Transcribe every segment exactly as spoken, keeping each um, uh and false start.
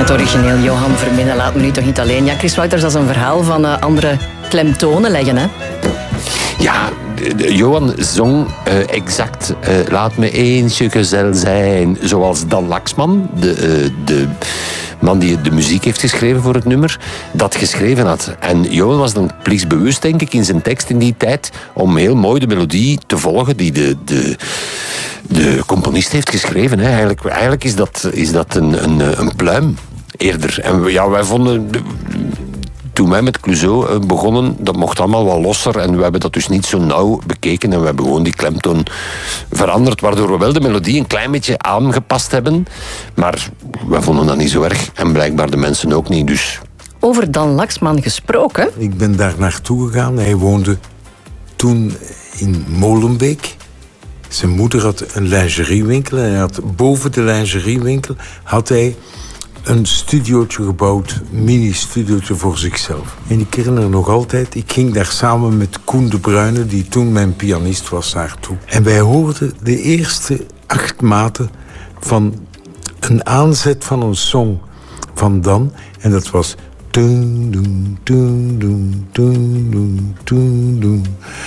Het origineel Johan Verminnen laat me nu toch niet alleen. Ja, Chris Wouters, dat is een verhaal van uh, andere klemtonen leggen, hè? Ja, Johan zong uh, exact uh, laat me eensje gezel zijn, zoals Dan Laxman, de, uh, de man die de muziek heeft geschreven voor het nummer, dat geschreven had. En Johan was dan plichtsbewust, denk ik, in zijn tekst in die tijd, om heel mooi de melodie te volgen die de, de, de componist heeft geschreven. Hè. Eigenlijk, eigenlijk is dat, is dat een, een, een pluim eerder. En ja, wij vonden... Toen wij met Clouseau begonnen, dat mocht allemaal wat losser en we hebben dat dus niet zo nauw bekeken en we hebben gewoon die klemtoon veranderd, waardoor we wel de melodie een klein beetje aangepast hebben, maar we vonden dat niet zo erg en blijkbaar de mensen ook niet, dus... Over Dan Laxman gesproken. Ik ben daar naartoe gegaan. Hij woonde toen in Molenbeek. Zijn moeder had een lingeriewinkel en hij had boven de lingeriewinkel had hij een studiootje gebouwd, een mini-studiootje voor zichzelf. En ik herinner nog altijd, ik ging daar samen met Koen de Bruyne, die toen mijn pianist was, naartoe. En wij hoorden de eerste acht maten van een aanzet van een song van Dan. En dat was... Doen, doen, doen, doen, doen, doen, doen, doen.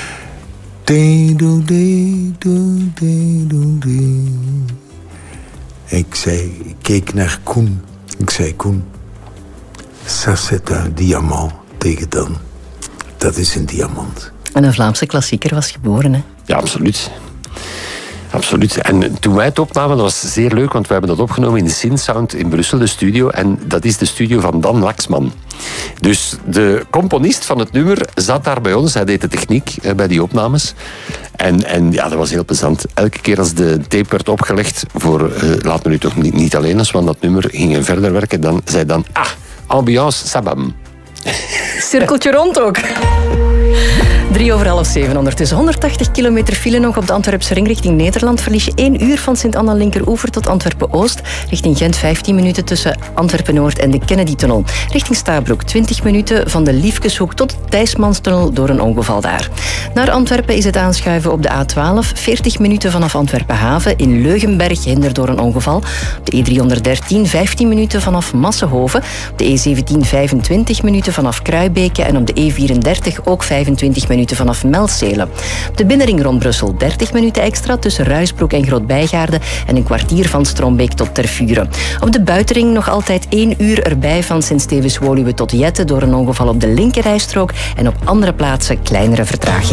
Ik zei, ik keek naar Koen. Ik zei, Koen, ça c'est un diamant tegen Dan. Dat is een diamant. En een Vlaamse klassieker was geboren, hè? Ja, absoluut. Absoluut. En toen wij het opnamen, dat was zeer leuk, want we hebben dat opgenomen in de Synsound in Brussel, de studio. En dat is de studio van Dan Laxman. Dus de componist van het nummer zat daar bij ons. Hij deed de techniek eh, bij die opnames. En, en ja, dat was heel plezant. Elke keer als de tape werd opgelegd voor uh, Laat me nu toch niet, niet alleen eens, want dat nummer ging verder werken, dan zei dan, ah, ambiance, sabam. Cirkeltje rond ook. Drie over half zeven ondertussen. honderdtachtig kilometer file nog op de Antwerpse ring richting Nederland. Verlies je één uur van Sint-Anna linkeroever tot Antwerpen-Oost. Richting Gent vijftien minuten tussen Antwerpen-Noord en de Kennedy-tunnel. Richting Stabroek twintig minuten van de Liefkeshoek tot de Thijsmanstunnel door een ongeval daar. Naar Antwerpen is het aanschuiven op de A twaalf. veertig minuten vanaf Antwerpen-Haven. In Leugenberg hinder door een ongeval. Op de E driehonderddertien vijftien minuten vanaf Massenhoven. Op de E zeventien vijfentwintig minuten vanaf Kruibeke. En op de E vierendertig ook vijfentwintig minuten vanaf Melcelen. Op de binnenring rond Brussel dertig minuten extra tussen Ruisbroek en Groot-Bijgaarde en een kwartier van Strombeek tot Tervuren. Op de buitenring nog altijd één uur erbij van Sint-Stevens-Woluwe tot Jette door een ongeval op de linkerrijstrook en op andere plaatsen kleinere vertraging.